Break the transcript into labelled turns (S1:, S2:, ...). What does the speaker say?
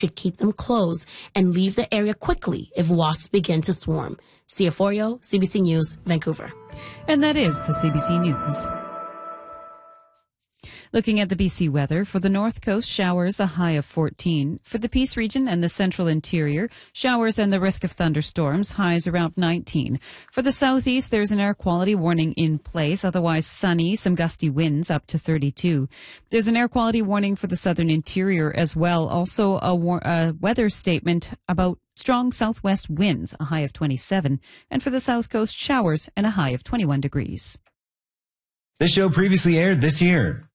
S1: should keep them closed and leave the area quickly if wasps begin to swarm. Sia Forio, CBC News, Vancouver.
S2: And that is the CBC News. Looking at the BC weather, for the North Coast, showers, a high of 14. For the Peace region and the central interior, showers and the risk of thunderstorms, highs around 19. For the Southeast, there's an air quality warning in place, otherwise sunny, some gusty winds up to 32. There's an air quality warning for the southern interior as well, also a weather statement about strong southwest winds, a high of 27. And for the South Coast, showers and a high of 21 degrees.
S3: This show previously aired this year.